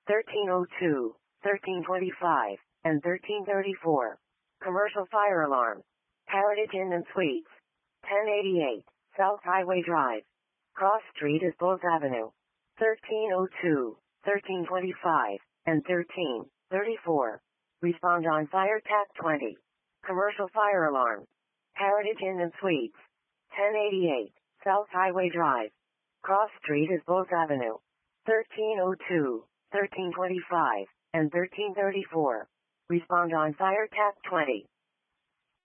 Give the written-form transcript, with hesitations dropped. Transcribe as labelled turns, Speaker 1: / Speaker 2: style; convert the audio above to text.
Speaker 1: 1302, 1325, and 1334. Commercial fire alarm. Heritage Inn and Suites. 1088, South Highway Drive. Cross Street is Bose Avenue. 1302, 1325, and 1334. Respond on Fire TAC 20. Commercial fire alarm. Heritage Inn and Suites. 1088, South Highway Drive. Cross Street is Bose Avenue. 1302, 1325, and 1334. Respond on Fire TAC 20.